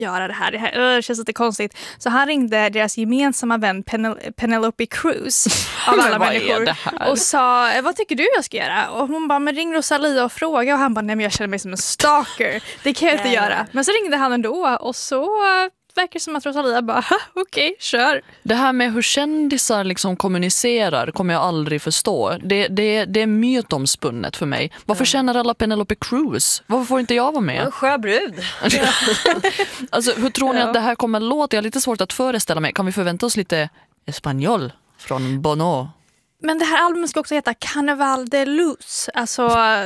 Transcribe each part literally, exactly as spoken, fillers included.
göra det här. Det här uh, känns lite konstigt. Så han ringde deras gemensamma vän Penel- Penelope Cruz av alla människor och sa, vad tycker du jag ska göra? Och hon bara, men ring Rosalia och fråga. Och han bara, nej men jag känner mig som en stalker. Det kan jag inte göra. Men så ringde han ändå och så verkar som att Rosalia bara, okej, okay, kör. Det här med hur kändisar liksom kommunicerar kommer jag aldrig förstå. Det, det, det är mytomspunnet för mig. Varför känner alla Penelope Cruz? Varför får inte jag vara med? En sjöbrud. Alltså, hur tror ni ja. att det här kommer låta? Jag har lite svårt att föreställa mig. Kan vi förvänta oss lite espanjol från Bono? Men det här albumet ska också heta Carnaval de Luz. Alltså,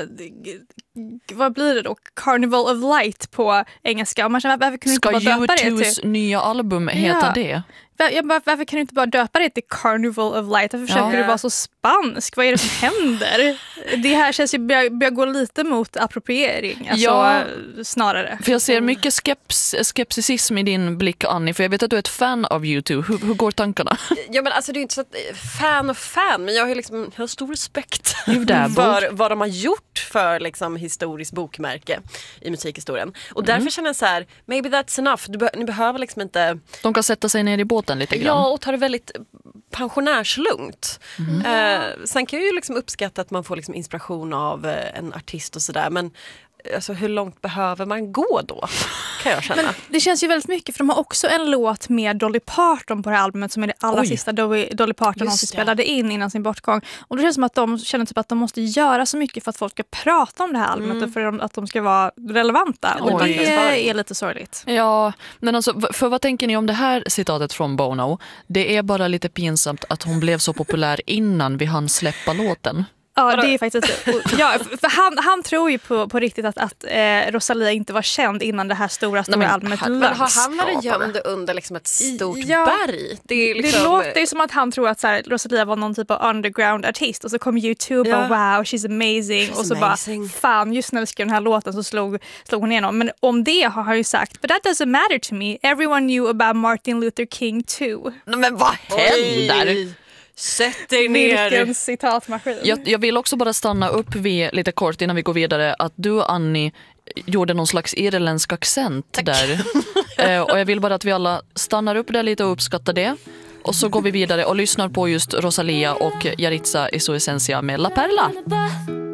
vad blir det då? Carnival of Light på engelska. Och man känner, varför kan du inte bara döpa det till... Ska U two's nya album heta ja. det? Jag bara, varför kan du inte bara döpa det till Carnival of Light? Varför försöker ja. du vara så spansk? Vad är det som händer? Det här känns ju börjar, börjar gå lite mot appropriering. Alltså, ja. snarare. För jag ser mycket skeps, skepticism i din blick, Annie. För jag vet att du är ett fan av U two. Hur, hur går tankarna? Ja, men alltså det är inte så att fan och fan. Men jag har, liksom, jag har stor respekt för vad de har gjort för liksom, historiskt bokmärke i musikhistorien. Och därför mm. känner jag så här, maybe that's enough. Du be- ni behöver liksom inte... De kan sätta sig ner i båten lite grann. Ja, och ta det väldigt pensionärslugnt. Mm. Eh, sen kan jag ju liksom uppskatta att man får liksom inspiration av eh, en artist och sådär, men alltså, hur långt behöver man gå då? Kan jag känna. Men det känns ju väldigt mycket, för de har också en låt med Dolly Parton på det här albumet som är det allra Oj. sista Dolly, Dolly Parton som spelade in innan sin bortgång. Och det känns som att de känner typ att de måste göra så mycket för att folk ska prata om det här albumet mm. för att de ska vara relevanta. Och Oj. det är lite sorgligt. Ja, men alltså, för vad tänker ni om det här citatet från Bono? Det är bara lite pinsamt att hon blev så populär innan vi hann släppa låten. Ja, det är faktiskt... Ja, för han, han tror ju på, på riktigt att, att eh, Rosalia inte var känd innan det här stora, stora Nej, men, albumet han, men har han varit gömd under liksom ett stort ja, berg? Det, är liksom... det låter ju som att han tror att så här, Rosalia var någon typ av underground-artist och så kom YouTube ja. och wow, she's amazing. She's och så amazing. bara, fan, just när vi skrev den här låten så slog, slog hon igenom. Men om det har han ju sagt, but that doesn't matter to me. Everyone knew about Martin Luther King too. Men vad händer? Oj. Sätt dig ner. Vilken citatmaskin. Jag, jag vill också bara stanna upp vid lite kort innan vi går vidare att du, Annie, gjorde någon slags irländsk accent Tack. där. eh, och jag vill bara att vi alla stannar upp där lite och uppskattar det. Och så går vi vidare och lyssnar på just Rosalia och Yaritza i Su Essentia med La Perla.